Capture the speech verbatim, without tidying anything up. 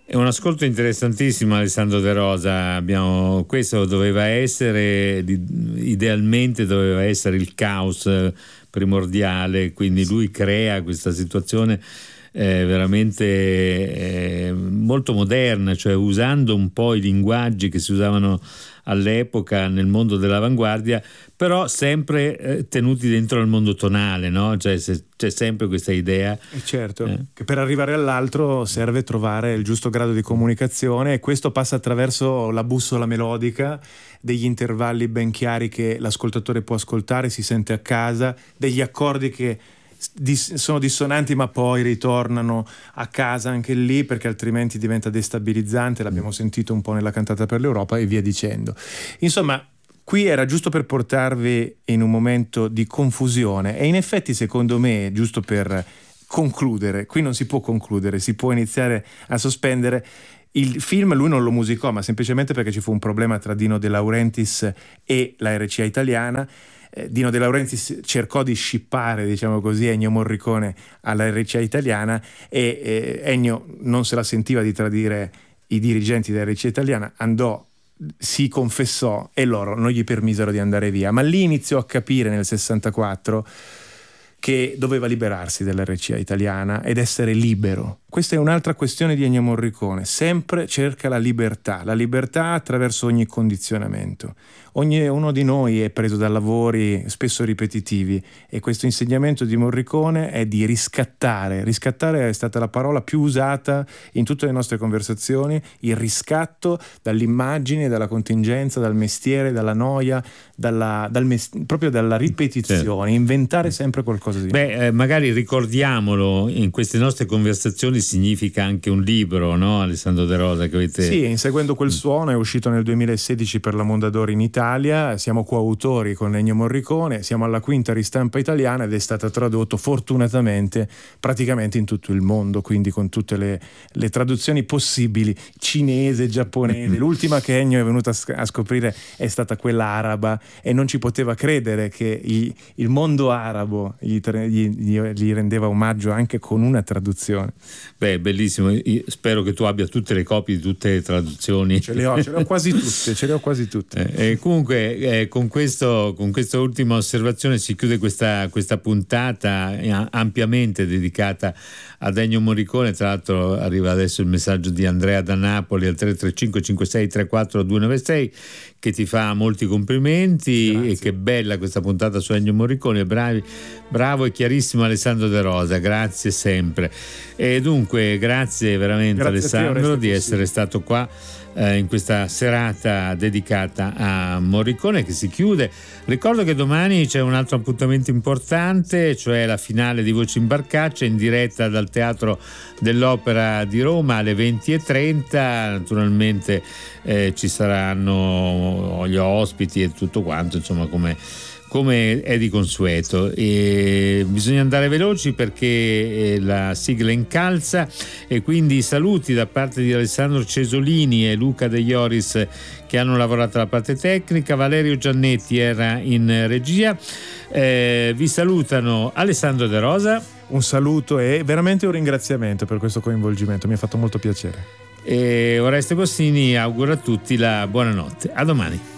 È un ascolto interessantissimo, Alessandro De Rosa. Abbiamo, questo doveva essere, idealmente doveva essere il caos primordiale, quindi lui crea questa situazione eh, veramente eh, molto moderna, cioè usando un po' i linguaggi che si usavano all'epoca nel mondo dell'avanguardia, però sempre eh, tenuti dentro al mondo tonale, no? Cioè se, c'è sempre questa idea. E certo, eh. che per arrivare all'altro serve trovare il giusto grado di comunicazione, e questo passa attraverso la bussola melodica, degli intervalli ben chiari che l'ascoltatore può ascoltare, si sente a casa, degli accordi che sono dissonanti ma poi ritornano a casa anche lì, perché altrimenti diventa destabilizzante. L'abbiamo sentito un po' nella cantata per l'Europa e via dicendo. Insomma, qui era giusto per portarvi in un momento di confusione, e in effetti secondo me, giusto per concludere, qui non si può concludere, si può iniziare a sospendere. Il film lui non lo musicò, ma semplicemente perché ci fu un problema tra Dino De Laurentiis e la R C A italiana. Dino De Laurentiis cercò di scippare, diciamo così, Ennio Morricone alla R C A italiana, e eh, Ennio non se la sentiva di tradire i dirigenti della R C A italiana, andò, si confessò e loro non gli permisero di andare via, ma lì iniziò a capire nel sessantaquattro che doveva liberarsi dell'R C A italiana ed essere libero. Questa è un'altra questione di Ennio Morricone, sempre cerca la libertà, la libertà attraverso ogni condizionamento. Ognuno di noi è preso da lavori spesso ripetitivi, e questo insegnamento di Morricone è di riscattare. Riscattare è stata la parola più usata in tutte le nostre conversazioni, il riscatto dall'immagine, dalla contingenza, dal mestiere, dalla noia, dalla, dal mes- proprio dalla ripetizione, inventare sempre qualcosa di nuovo. Beh, eh, magari ricordiamolo, in queste nostre conversazioni significa anche un libro, no, Alessandro De Rosa, che avete... Sì, Inseguendo quel suono è uscito nel duemilasedici per la Mondadori in Italia, siamo coautori con Ennio Morricone, siamo alla quinta ristampa italiana ed è stato tradotto fortunatamente praticamente in tutto il mondo, quindi con tutte le, le traduzioni possibili, cinese, giapponese. L'ultima che Ennio è venuto a, sc- a scoprire è stata quella araba, e non ci poteva credere che i, il mondo arabo gli, gli, gli, gli rendeva omaggio anche con una traduzione. Beh, bellissimo. Io spero che tu abbia tutte le copie di tutte le traduzioni. Ce le ho, ce le ho quasi tutte, ce le ho quasi tutte. Eh, e comunque eh, con questo, con questa ultima osservazione si chiude questa, questa puntata ampiamente dedicata ad Ennio Morricone. Tra l'altro arriva adesso il messaggio di Andrea da Napoli al tre tre cinque cinque sei tre quattro due nove sei, che ti fa molti complimenti. Grazie. E che bella questa puntata su Ennio Morricone. Bravi, bravo e chiarissimo Alessandro De Rosa, grazie sempre. E dunque grazie veramente, grazie Alessandro, di essere stato qua eh, in questa serata dedicata a Morricone, che si chiude. Ricordo che domani c'è un altro appuntamento importante, cioè la finale di Voci in Barcaccia, in diretta dal Teatro dell'Opera di Roma alle venti e trenta. Naturalmente eh, ci saranno gli ospiti e tutto quanto, insomma, come come è di consueto. E bisogna andare veloci perché la sigla incalza, e quindi saluti da parte di Alessandro Cesolini e Luca De Ioris, che hanno lavorato alla parte tecnica. Valerio Giannetti era in regia. Eh, vi salutano Alessandro De Rosa. Un saluto e veramente un ringraziamento per questo coinvolgimento, mi ha fatto molto piacere. E Oreste Bossini augura a tutti la buonanotte. A domani.